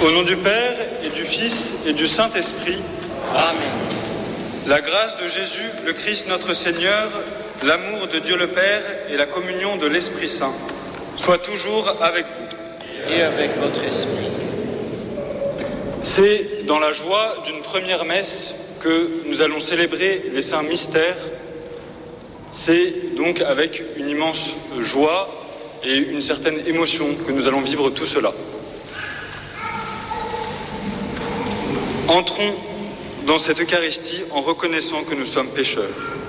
Au nom du Père et du Fils et du Saint-Esprit. Amen. La grâce de Jésus, le Christ notre Seigneur, l'amour de Dieu le Père et la communion de l'Esprit Saint soient toujours avec vous. Et avec votre esprit. C'est dans la joie d'une première messe que nous allons célébrer les saints mystères. C'est donc avec une immense joie et une certaine émotion que nous allons vivre tout cela. Entrons dans cette Eucharistie en reconnaissant que nous sommes pécheurs.